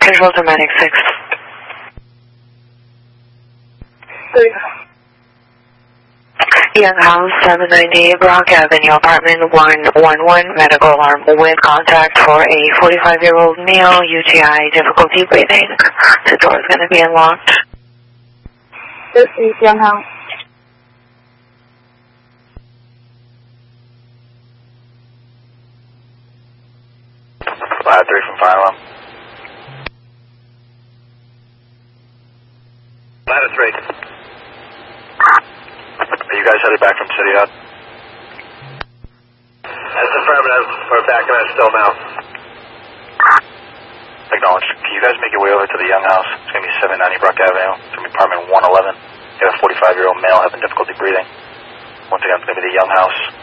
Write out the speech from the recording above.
Visual Dramatic 6. 对。 Young House, 790 Brock Avenue, apartment 111, medical alarm with contact for a 45-year-old male, UTI, difficulty breathing. The door is going to be unlocked. This is Young House. Ladder 3 from fire alarm. Ladder 3. Are you guys headed back from City Hut? That's affirmative. We're backing us still now. Acknowledged. Can you guys make your way over to the Young House? It's going to be 790 Brock Avenue. It's going to be apartment 111. You have a 45-year-old male having difficulty breathing. Once again, it's going to be the Young House.